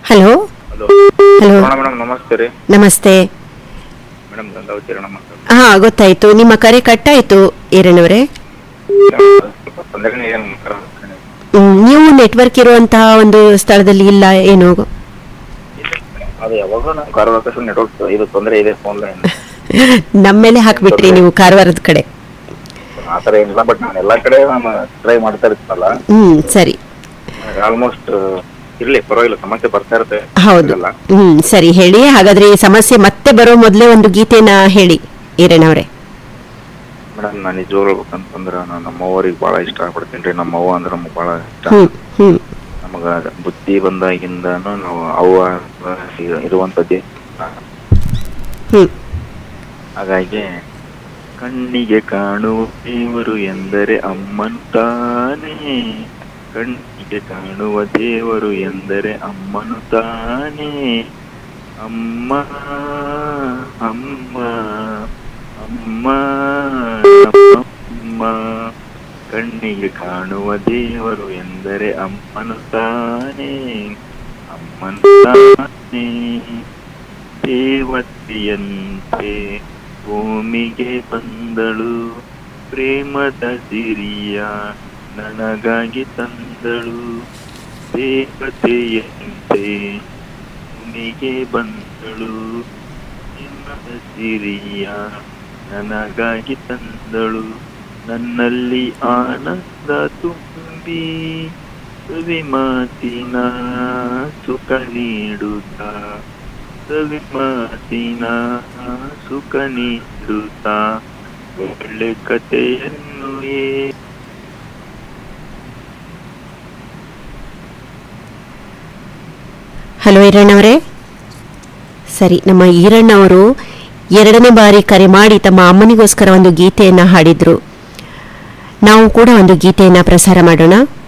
Hello. Hello hello madam ನಮಸ್ತೆ ರೀ. ನಮಸ್ತೆ. ಮೇಡಮ್ ಗಂಗಾವತಿ ನಮಸ್ತೆ. ಹಾ, ಗೊತ್ತಾಯ್ತು. ನಿಮ್ಮ ಕರೆ ಕಟ್ಟಾಯ್ತು ಈರಣ್ಣವರೇ. ಸ್ವಲ್ಪ ತೊಂದರೆ ಏನು ನೀವು ನೆಟ್ವರ್ಕ್ ಇರುವಂತಹ ಒಂದು ಸ್ಥಳದಲ್ಲಿ ಇಲ್ಲ ಏನು? ಅದು ಯಾವಾಗಲೂ ನಾವು ಕಾರವಾರ ನೆಟ್ವರ್ಕ್ ಇದು ತೊಂದರೆ ಇದೆ ಫೋನ್ ಲೈನ್. ನಮ್ಮೇಲೆ ಹಾಕ್ಬಿಟ್ರಿ ನೀವು ಕಾರವಾರದ ಕಡೆ. ಆ ಥರ ಏನಿಲ್ಲ, ಬಟ್ ನಾನು ಎಲ್ಲ ಕಡೆ ನಾನು ಟ್ರೈ ಮಾಡ್ತಾ ಇರ್ತೀನಲ್ಲ. ಸರಿ. ಆಲ್ಮೋಸ್ಟ್ ಇರಲಿ, ಪರವಾಗಿಲ್ಲ, ಸಮಸ್ಯೆ ಬರ್ತಾ ಇರುತ್ತೆ. ಹೌದು. ಸರಿ, ಹೇಳಿ. ಹಾಗಾದ್ರೆ ಈ ಸಮಸ್ಯೆ ಮತ್ತೆ ಬರೋ ಮೊದಲೇ ಒಂದು ಗೀತೆನ ಹೇಳಿ ಈರಣ್ಣವರೇ. ಮೇಡಮ್ ನಾನು ನಿಜವಾಗ್ಲೂ ಹೇಳ್ಬೇಕಂತಂದ್ರೆ ನಾನು ನಮ್ಮವ್ವರಿಗೆ ಭಾಳ ಇಷ್ಟ ಆಗ್ಬಿಡ್ತೀನಿ ರೀ. ನಮ್ಮವ್ವ ಅಂದ್ರೆ ನಮ್ಗೆ ಭಾಳ ಇಷ್ಟ. ನಮಗೆ ಬುದ್ಧಿ ಬಂದಾಗಿಂದನೂ ನಾವು ಅವ್ವ ಇರುವಂಥದ್ದೇ. ಹಾಗಾಗಿ ಕಣ್ಣಿಗೆ ಕಾಣುವ ದೇವರು ಎಂದರೆ ಅಮ್ಮಂತಾನೇ. ಕಣ್ಣಿಗೆ ಕಾಣುವ ದೇವರು ಎಂದರೆ ಅಮ್ಮನು ತಾನೇ. ಅಮ್ಮ ಅಮ್ಮ ಅಮ್ಮ ಅಮ್ಮ. ಕಣ್ಣಿಗೆ ಕಾಣುವ ದೇವರು ಎಂದರೆ ಅಮ್ಮನು ತಾನೇ. ಅಮ್ಮನು ತಾನೇ. ದೇವತೆಯಂತೆ ಭೂಮಿಗೆ ಬಂದಳು, ಪ್ರೇಮದ ಸಿರಿಯ ನನಗಾಗಿ ತಂದಳು. ದೇವತೆಯಂತೆ ಭೂಮಿಗೆ ಬಂದಳು, ಪ್ರೇಮದ ಸಿರಿಯ ನನಗಾಗಿ ತಂದಳು. ನನ್ನಲ್ಲಿ ಆನಂದ ತುಂಬಿ ಸವಿ ಮಾತಿನ ಸುಖ ನೀಡುತ್ತ, ಸವಿ ಮಾತಿನ ಸುಖ ನೀಡುತ್ತ ಒಳ್ಳೆ ಕಥೆಯನ್ನು ಹಲೋ ಈರಣ್ಣವರೇ. ಸರಿ, ನಮ್ಮ ಈರಣ್ಣವರು ಎರಡನೇ ಬಾರಿ ಕರೆ ಮಾಡಿ ತಮ್ಮ ಅಮ್ಮನಿಗೋಸ್ಕರ ಒಂದು ಗೀತೆಯನ್ನು ಹಾಡಿದ್ರು. ನಾವು ಕೂಡ ಒಂದು ಗೀತೆಯನ್ನು ಪ್ರಸಾರ ಮಾಡೋಣ.